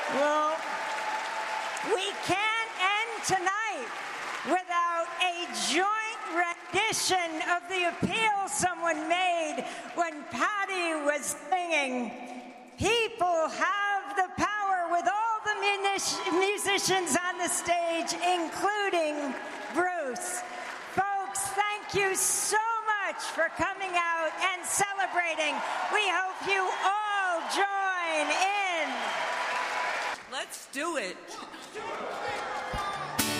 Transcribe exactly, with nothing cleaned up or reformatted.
Well, we can't end tonight without a joint rendition of the appeal someone made when Patty was singing. People have the power, with all the munic- musicians on the stage, including Bruce. Folks, thank you so much for coming out and celebrating. We hope you all join in. Let's do it.